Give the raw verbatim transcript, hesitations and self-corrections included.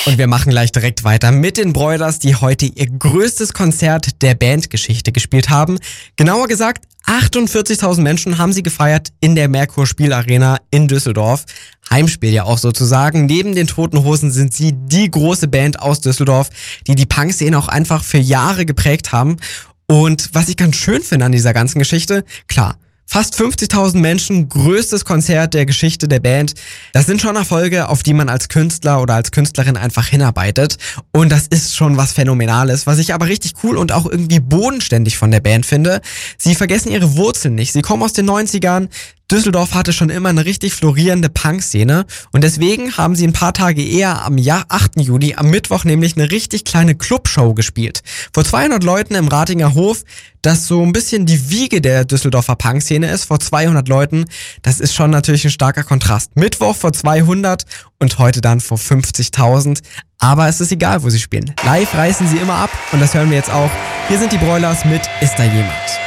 Und wir machen gleich direkt weiter mit den Broilers, die heute ihr größtes Konzert der Bandgeschichte gespielt haben. Genauer gesagt, achtundvierzigtausend Menschen haben sie gefeiert in der Merkur Spielarena in Düsseldorf. Heimspiel ja auch sozusagen. Neben den Toten Hosen sind sie die große Band aus Düsseldorf, die die Punkszene auch einfach für Jahre geprägt haben. Und was ich ganz schön finde an dieser ganzen Geschichte, klar, fast fünfzigtausend Menschen, größtes Konzert der Geschichte der Band. Das sind schon Erfolge, auf die man als Künstler oder als Künstlerin einfach hinarbeitet. Und das ist schon was Phänomenales. Was ich aber richtig cool und auch irgendwie bodenständig von der Band finde, sie vergessen ihre Wurzeln nicht. Sie kommen aus den neunzigern. Düsseldorf hatte schon immer eine richtig florierende Punk-Szene und deswegen haben sie ein paar Tage eher am Jahr achten Juli, am Mittwoch nämlich eine richtig kleine Clubshow gespielt. Vor zweihundert Leuten im Ratinger Hof, das so ein bisschen die Wiege der Düsseldorfer Punk-Szene ist, vor zweihundert Leuten, das ist schon natürlich ein starker Kontrast. Mittwoch vor zweihundert und heute dann vor fünfzigtausend, aber es ist egal, wo sie spielen. Live reißen sie immer ab und das hören wir jetzt auch. Hier sind die Broilers mit Ist da jemand?